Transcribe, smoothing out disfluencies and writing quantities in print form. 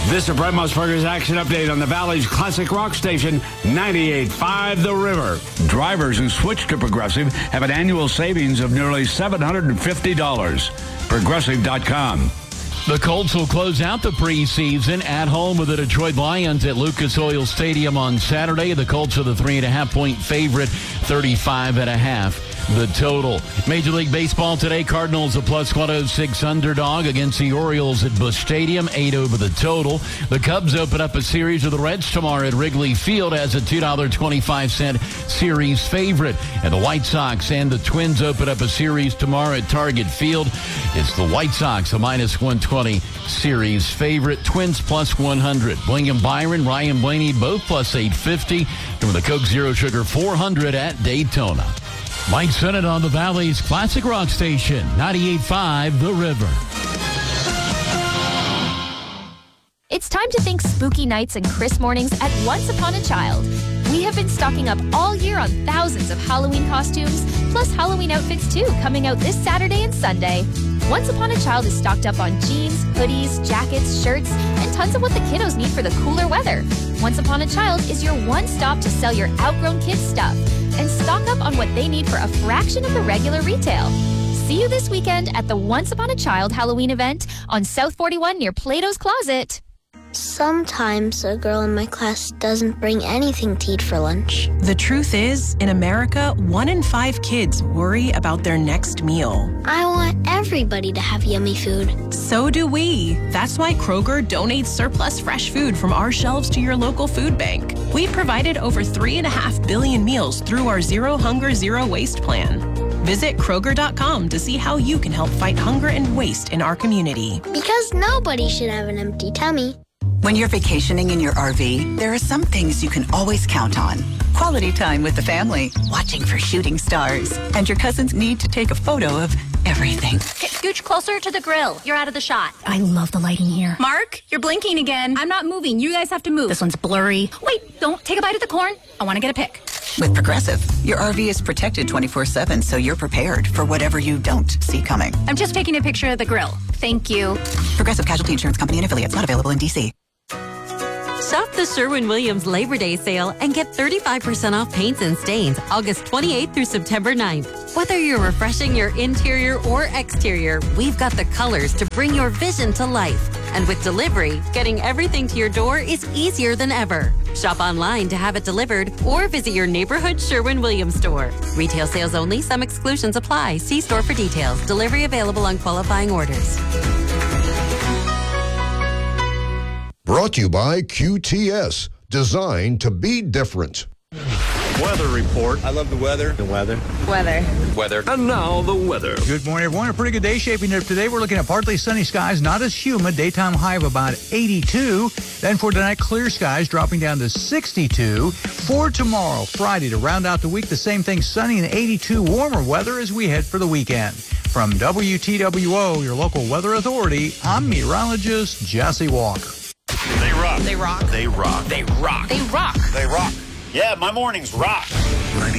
This is Brett Musburger's Action Update on the Valley's classic rock station, 98.5 The River. Drivers who switch to Progressive have an annual savings of nearly $750. Progressive.com. The Colts will close out the preseason at home with the Detroit Lions at Lucas Oil Stadium on Saturday. The Colts are the 3.5-point favorite, 35.5 the total. Major League Baseball today, Cardinals a plus 106 underdog against the Orioles at Busch Stadium, 8 over the total. The Cubs open up a series with the Reds tomorrow at Wrigley Field as a $2.25 series favorite. And the White Sox and the Twins open up a series tomorrow at Target Field. It's the White Sox, a minus 120 series favorite. Twins plus 100. William Byron, Ryan Blaney, both plus 850. From the Coke Zero Sugar 400 at Daytona. Mike Sennett on the Valley's classic rock station, 98.5 The River. It's time to think spooky nights and crisp mornings at Once Upon a Child. We have been stocking up all year on thousands of Halloween costumes, plus Halloween outfits too, coming out this Saturday and Sunday. Once Upon a Child is stocked up on jeans, hoodies, jackets, shirts, and tons of what the kiddos need for the cooler weather. Once Upon a Child is your one stop to sell your outgrown kids stuff and stock up on what they need for a fraction of the regular retail. See you this weekend at the Once Upon a Child Halloween event on South 41 near Plato's Closet. Sometimes a girl in my class doesn't bring anything to eat for lunch. The truth is, in America, 1 in 5 kids worry about their next meal. I want everybody to have yummy food. So do we. That's why Kroger donates surplus fresh food from our shelves to your local food bank. We've provided over 3.5 billion meals through our Zero Hunger, Zero Waste plan. Visit Kroger.com to see how you can help fight hunger and waste in our community. Because nobody should have an empty tummy. When you're vacationing in your RV, there are some things you can always count on. Quality time with the family, watching for shooting stars, and your cousin's need to take a photo of everything. Okay, scooch closer to the grill. You're out of the shot. I love the lighting here. Mark, you're blinking again. I'm not moving. You guys have to move. This one's blurry. Wait, don't take a bite of the corn. I want to get a pic. With Progressive, your RV is protected 24/7, so you're prepared for whatever you don't see coming. I'm just taking a picture of the grill. Thank you. Progressive Casualty Insurance Company and affiliates, not available in D.C. Shop the Sherwin-Williams Labor Day sale and get 35% off paints and stains August 28th through September 9th. Whether you're refreshing your interior or exterior, we've got the colors to bring your vision to life. And with delivery, getting everything to your door is easier than ever. Shop online to have it delivered or visit your neighborhood Sherwin-Williams store. Retail sales only. Some exclusions apply. See store for details. Delivery available on qualifying orders. Brought to you by QTS, designed to be different. Weather report. I love the weather. The weather. Weather. Weather. And now the weather. Good morning, everyone. A pretty good day shaping up today. We're looking at partly sunny skies, not as humid. Daytime high of about 82. Then for tonight, clear skies dropping down to 62. For tomorrow, Friday, to round out the week, the same thing, sunny and 82 warmer weather as we head for the weekend. From WTWO, your local weather authority, I'm meteorologist Jesse Walker. They rock. They rock. They rock. They rock. They rock. They rock. They rock. Yeah, my mornings rock.